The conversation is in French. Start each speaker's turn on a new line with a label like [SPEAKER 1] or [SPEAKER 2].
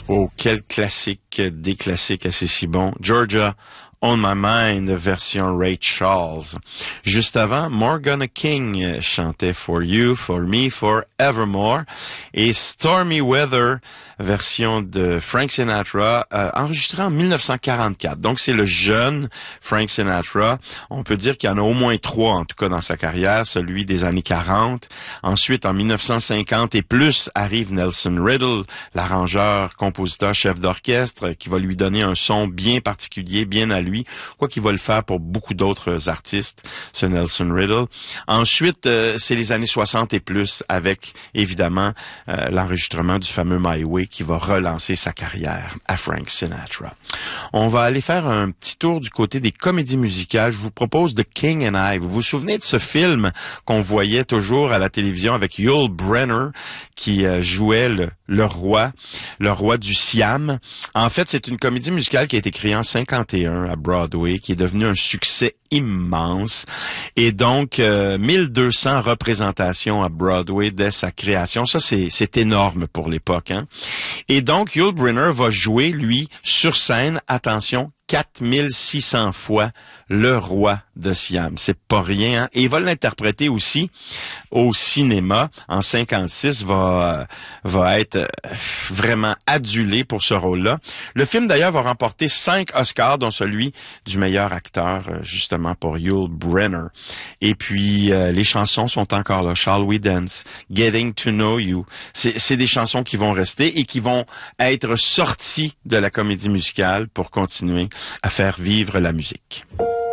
[SPEAKER 1] Oh, quel classique, des classiques assez si bons. Georgia On My Mind, version Ray Charles. Juste avant, Morgana King chantait For You, For Me, Forevermore. Et Stormy Weather, version de Frank Sinatra, enregistrée en 1944. Donc, c'est le jeune Frank Sinatra. On peut dire qu'il y en a au moins 3, en tout cas, dans sa carrière, celui des années 40. Ensuite, en 1950 et plus, arrive Nelson Riddle, l'arrangeur, compositeur, chef d'orchestre, qui va lui donner un son bien particulier, bien à lui, quoi qu'il va le faire pour beaucoup d'autres artistes, ce Nelson Riddle. Ensuite, c'est les années 60 et plus, avec, évidemment, l'enregistrement du fameux My Way qui va relancer sa carrière à Frank Sinatra. On va aller faire un petit tour du côté des comédies musicales. Je vous propose The King and I. Vous vous souvenez de ce film qu'on voyait toujours à la télévision avec Yul Brynner qui jouait le roi du Siam. En fait, c'est une comédie musicale qui a été créée en 51 à Broadway, qui est devenue un succès immense. Et donc, 1200 représentations à Broadway dès sa création. Ça, c'est énorme pour l'époque, hein. Et donc, Yul Brynner va jouer, lui, sur scène, attention, 4600 fois le roi de Siam. C'est pas rien, hein? Et il va l'interpréter aussi au cinéma. En 56, va être vraiment adulé pour ce rôle-là. Le film, d'ailleurs, va remporter 5 Oscars, dont celui du meilleur acteur, justement, pour Yul Brynner. Et puis, les chansons sont encore là. Shall We Dance? Getting to Know You. C'est des chansons qui vont rester et qui vont être sorties de la comédie musicale pour continuer à faire vivre la musique.